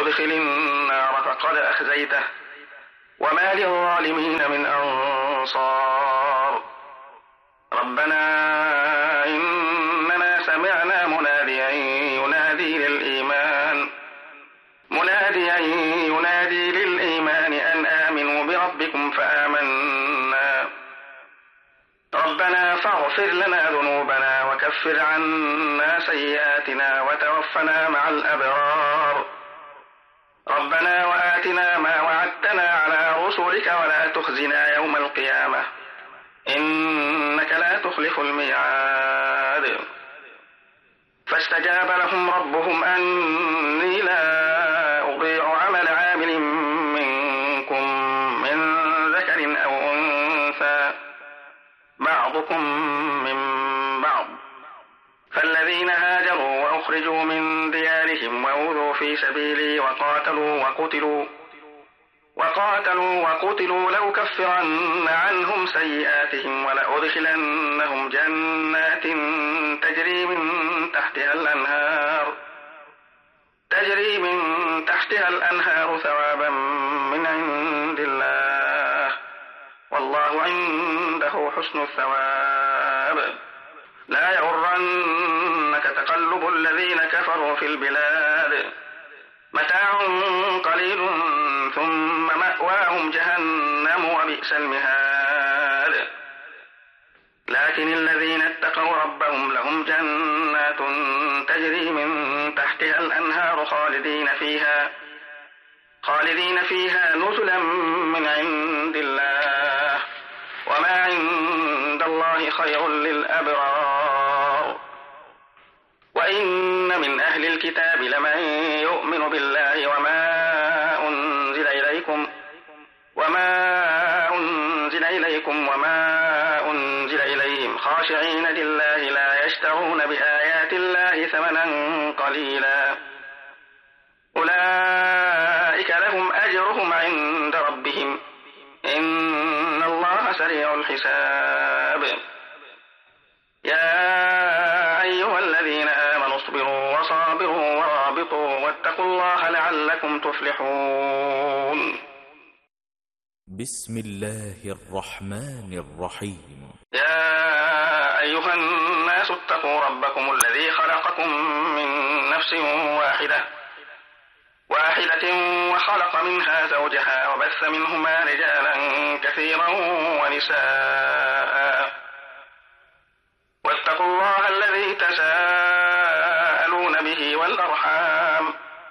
وأدخل النار فقد أخزيته وما للظالمين من أنصار. ربنا إننا سمعنا مناديا ينادي للإيمان أن آمنوا بربكم فآمنا. ربنا فاغفر لنا ذنوبنا وكفر عنا سيئاتنا وتوفنا مع الأبرار. ربنا وآتنا ما وعدتنا على رسلك ولا تخزنا يوم القيامة إنك لا تخلف الميعاد. فاستجاب لهم ربهم أني لا أضيع عمل عامل منكم من ذكر أو أنثى بعضكم من بعض. فالذين هاجروا وأخرجوا من ديارهم وأوذوا في سبيلي وقاتلوا لأكفرن عنهم سيئاتهم ولأدخلنهم جنات تجري من تحتها الأنهار ثوابا من عند الله والله عنده حسن الثواب. لا يغرنك تقلب الذين كفروا في البلاد متاع قليل ثم مأواهم جهنم وبئس المهاد. لكن الذين اتقوا ربهم لهم جنات تجري من تحتها الأنهار خالدين فيها نزلا من عند الله وما عند الله خير للأبرار. وإن من أهل الكتاب لمن يؤمن بالله وما أنزل إليكم وما أنزل إليهم خاشعين لله لا يشترون بآيات الله ثمنا قليلا أولئك لهم أجرهم عند ربهم إن الله سريع الحساب. يا أيها الذين آمنوا اصبروا وصابروا ورابطوا واتقوا الله لعلكم تفلحون. بسم الله الرحمن الرحيم. يا أيها الناس اتقوا ربكم الذي خلقكم من نفس واحدة وخلق منها زوجها وبث منهما رجالا كثيرا ونساء واتقوا الله الذي تساءلون به والأرحام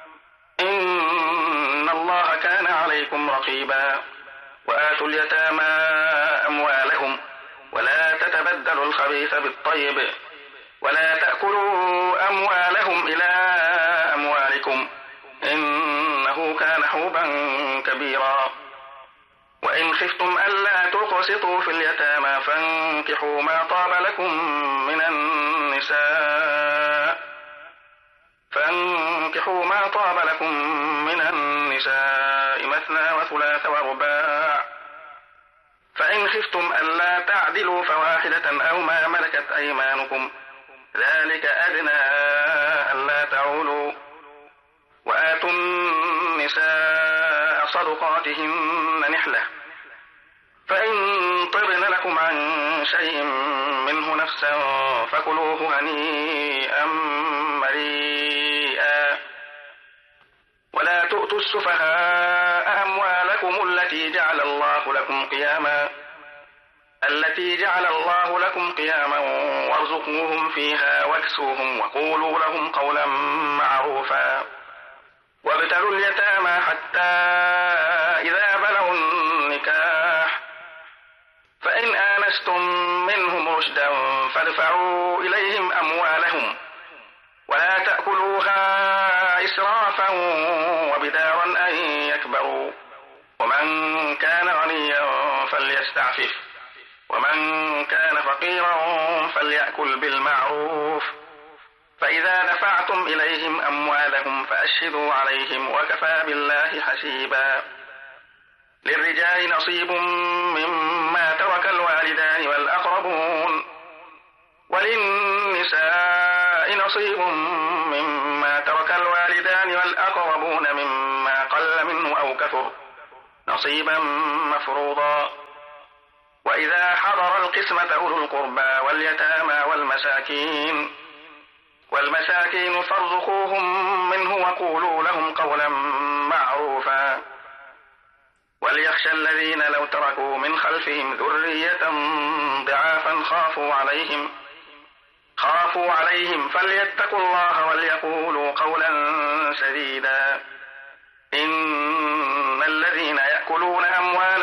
إن الله كان عليكم رقيبا. وآتوا اليتامى أموالهم ولا تتبدلوا الخبيث بالطيب ولا تأكلوا أموالهم إلى أموالكم إنه كان حوبا كبيرا. وإن خفتم ألا تقسطوا في اليتامى فانكحوا ما طاب لكم من النساء مثنى وثلاث ورباع. فإن خفتم ألا تعدلوا فواحدة أو ما ملكت أيمانكم ذلك أدنى ألا تعولوا. وآتوا النساء صدقاتهن نحلة فإن طبن لكم عن شيء منه نفسا فكلوه هنيئا مريئا. ولا تؤتوا السفهاء أموالكم التي جعل الله لكم قياما وارزقوهم فيها واكسوهم وقولوا لهم قولا معروفا. وابتلوا اليتامى حتى إذا بلغوا النكاح فإن آنستم منهم رشدا فادفعوا إليهم أموالهم ولا تأكلوها إسرافا وبدارا أن يكبروا. ومن كان غنيا فليستعفف ومن كان فقيرا فليأكل بالمعروف. فإذا دفعتم إليهم أموالهم فأشهدوا عليهم وكفى بالله حسيبا. للرجال نصيب مما ترك الوالدان والأقربون وللنساء نصيب مما ترك الوالدان والأقربون مما كفر نصيبا مفروضا. وإذا حضر القسمة أولو القربى واليتامى والمساكين فارزقوهم منه وقولوا لهم قولا معروفا. وليخشى الذين لو تركوا من خلفهم ذرية ضعافا خافوا عليهم فليتقوا الله وليقولوا قولا سديدا. إن الذين يأكلون أموال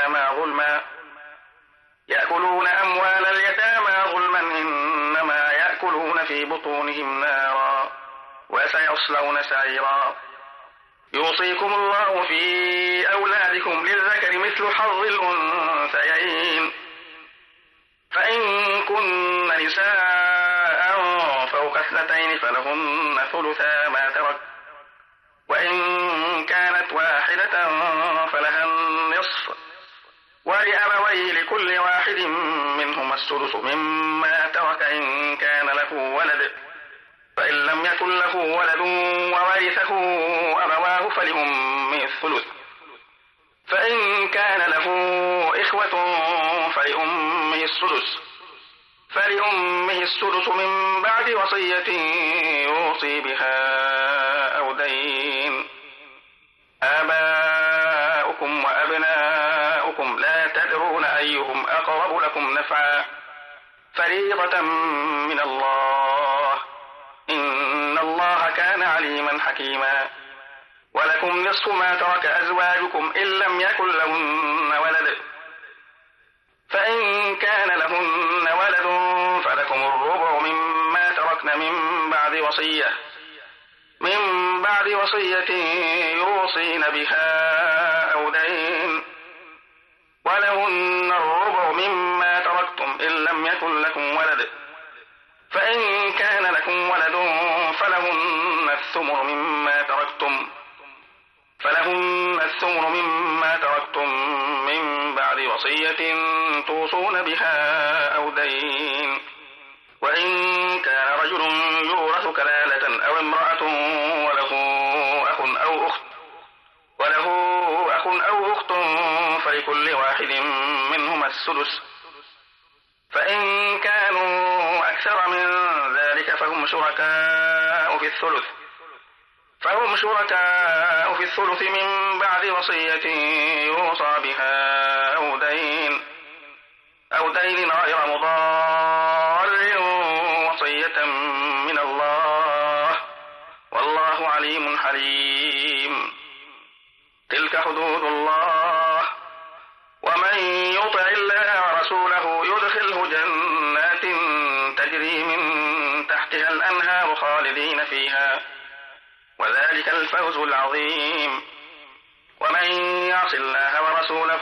اليتامى ظلما إنما يأكلون في بطونهم نارا وسيصلون سعيرا. يوصيكم الله في أولادكم للذكر مثل حظ الأنثيين، فإن كن نساء فوق 2 فلهن ثلثا ما ترك، وإن كانت واحدة فلها النصف، ولأبويه لكل واحد منهما السدس مما ترك إن كان له ولد، فإن لم يكن له ولد وورثه أبواه فلأمه الثلث، فإن كان له إخوة فلأمه السدس من بعد وصية يوصي بها أو دين. آباؤكم وأبناؤكم لا تدرون أيهم أقرب لكم نفعا، فريضة من الله، إن الله كان عليما حكيما. ولكم نصف ما ترك أزواجكم إن لم يكن لهن ولد، فإن كان لهن ولد فلكم الربع مما تركن من بعد وصية يوصين بها أو دين، ولهن الربع مما تركتم إن لم يكن لكم ولد، فإن كان لكم ولد فلهن الثمر مما تركتم من بعد وصية توصون بها أو دين. وإن كان رجل يورث كلالة أو امرأة وله أخ أو أخت فلكل واحد منهما السدس، فإن كانوا أكثر من ذلك فهم شركاء في الثلث من بعد وصية يوصى بها أو دين غير مضار، وصية من الله، والله عليم حليم. تلك حدود الله، ومن يطع الله ورسوله يدخله جنات تجري من تحتها الأنهار خالدين فيها، وذلك الفوز العظيم. ومن يعص الله ورسوله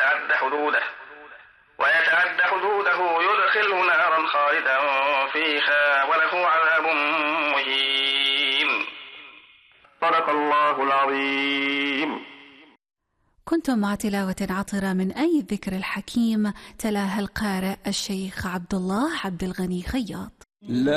ويتعد حدوده يدخله نارا خالدا فيها وله عذاب مهين. صدق الله العظيم. كنتم مع تلاوة عطرة من أي الذكر الحكيم، تلاها القارئ الشيخ عبد الله عبد الغني خياط.